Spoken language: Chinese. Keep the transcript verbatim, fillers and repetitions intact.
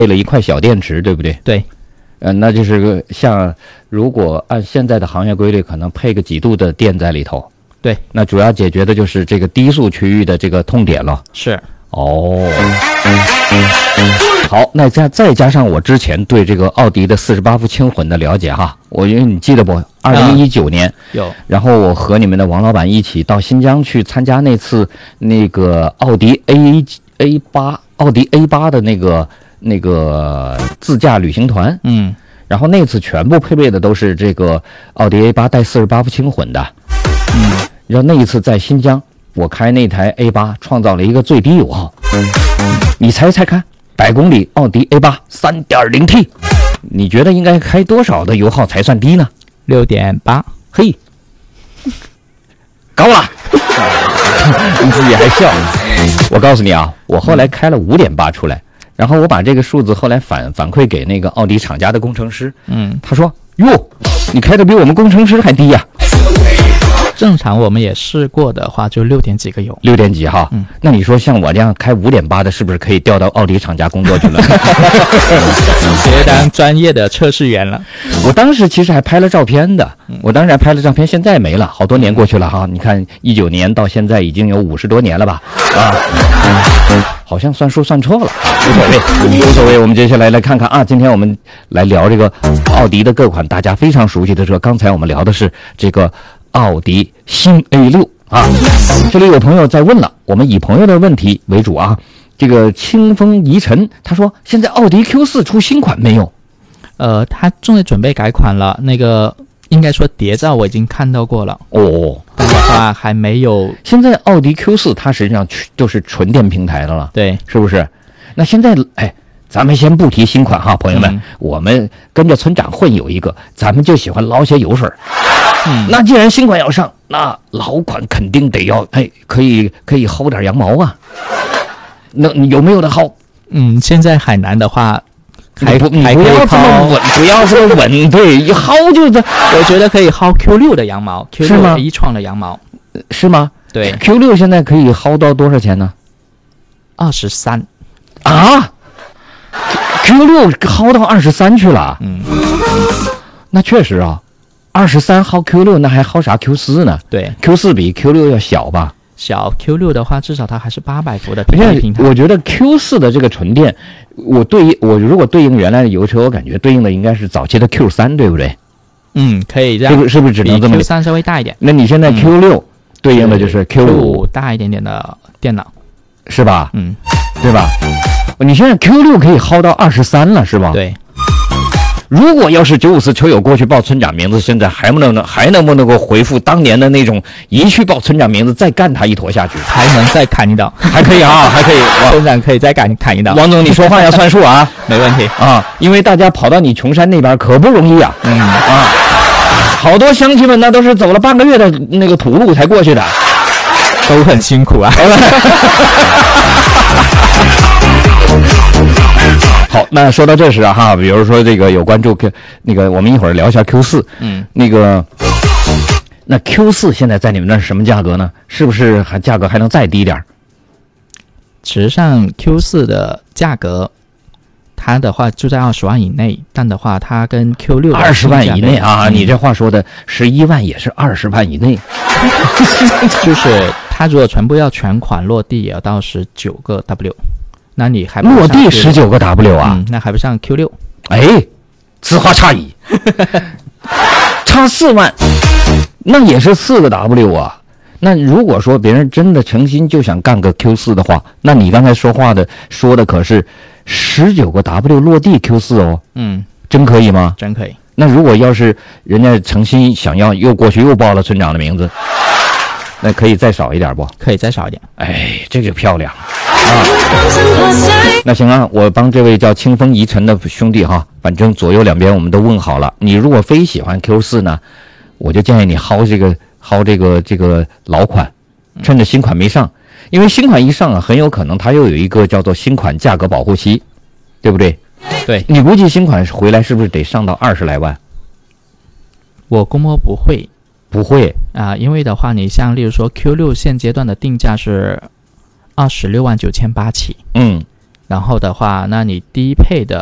配了一块小电池，对不对？ 对。 呃，那就是个像如果按现在的行业规律，可能配个几度的电在里头。 对。 那主要解决的就是这个低速区域的这个痛点了。 是。 哦。好，那再再加上我之前对这个奥迪的四十八伏轻混的了解哈，我因为你记得不？二零一九年、 嗯、有， 然后我和你们的王老板一起到新疆去参加那次那个奥迪 A A 八，奥迪 A 八的那个那个自驾旅行团， 嗯， 然后那次全部配备的都是这个奥迪 A 八带四十八伏轻混的， 嗯， 然后那一次在新疆，我开那台 A 八创造了一个最低油耗，你猜猜看？百公里奥迪 A 八 三点零 T， 你觉得应该开多少的油耗才算低呢？ 六点八， 嘿，高了，你自己还笑。我告诉你啊，我后来开了 五点八 出来，然后我把这个数字后来反反馈给那个奥迪厂家的工程师， 嗯， 他说：“哟，你开的比我们工程师还低呀、啊。” 正常我们也试过的话，就六点几个油， 六点几哈。 嗯， 那你说像我这样开 五点八 的，是不是可以调到奥迪厂家工作去了？ 直接当专业的测试员了。 我当时其实还拍了照片的，我当时还拍了照片，现在没了，好多年过去了哈。你看一九年到现在已经有五十多年了吧？啊，好像算数算错了，无所谓，无所谓。我们接下来来看看啊，今天我们来聊这个奥迪的各款大家非常熟悉的车。刚才我们聊的是这个奥迪新 A 六 啊，这里有朋友在问了，我们以朋友的问题为主啊。这个清风宜尘他说，现在奥迪 Q 四 出新款没有？ 呃，他正在准备改款了，那个应该说谍照我已经看到过了哦， 但的话还没有。 现在奥迪 Q 四 它实际上就是纯电平台的了， 对， 是不是？那现在哎，咱们先不提新款哈，朋友们，嗯、我们跟着村长混有一个，咱们就喜欢捞些油水。嗯，那既然新款要上，那老款肯定得要，哎，可以可以薅点羊毛啊。那有没有的薅？ 嗯，现在海南的话，还不还可以不要这么稳，不要这么稳，对，一薅就这。 我觉得可以薅 Q 六 的羊毛 ，Q 六 一创的羊毛， 是吗？ 对 ，Q 六 现在可以薅到多少钱呢？ 二十三啊 ！Q 六 薅到二十三去了， 嗯， 那确实啊。二十三薅 Q 六，那还薅啥 Q 四 呢？ 对 ，Q 四 比 Q 六 要小吧？ 小 Q 六 的话，至少它还是八百伏的平台平台。 我觉得 Q 四 的这个纯电，我对应我如果对应原来的油车，我感觉对应的应该是早期的 Q 三，对不对？ 嗯，可以这样。 是不是是不是只能这么？ Q 三稍微大一点。 那你现在 Q 六、嗯、对应的就是 Q 五大一点点的电脑， 是吧？ 嗯， 对吧？你现在 Q 六 可以薅到二十三了，是吧？ 对。 如果要是九五四车友过去报村长名字，现在还不能还能不能够回复当年的那种一去报村长名字再干他一坨下去， 还能再砍一刀， 还可以啊，还可以， 村长可以再砍砍一刀。 王总，你说话要算数啊， 没问题啊，因为大家跑到你琼山那边可不容易啊， 嗯啊，好多乡亲们那都是走了半个月的那个土路才过去的， 都很辛苦啊。 好，那说到这时啊哈，比如说这个有关注 Q 那个，我们一会儿聊一下 Q 四， 嗯， 那个那 Q 四 现在在你们那是什么价格呢？是不是还价格还能再低点？ 实际上 Q 四 的价格，它的话就在二十万以内，但的话它跟 Q 六二十万以内啊、 嗯， 你这话说的十一万也是二十万以内， 就是它如果全部要全款落地也要到十九个 W。那你还不落地十九个 W 啊、 嗯？那还不上 Q 六？ 哎，此话差矣，差四万，那也是四个 W 啊。那如果说别人真的诚心就想干个 Q 四 的话，那你刚才说话的说的可是十九个 W 落地 Q 四 哦。 嗯， 真可以吗？ 真可以。 那如果要是人家诚心想要，又过去又报了村长的名字，那可以再少一点不？ 可以再少一点。 哎，这就漂亮。啊，那行啊，我帮这位叫清风宜尘的兄弟哈，反正左右两边我们都问好了。你如果非喜欢 Q 四 呢，我就建议你薅这个薅这个这个老款，趁着新款没上，因为新款一上啊，很有可能它又有一个叫做新款价格保护期，对不对？ 对， 你估计新款回来是不是得上到二十来万？ 我估摸不会， 不会啊、呃，因为的话，你像例如说 Q 六 现阶段的定价是二十六万九千八起， 嗯， 然后的话，那你低配的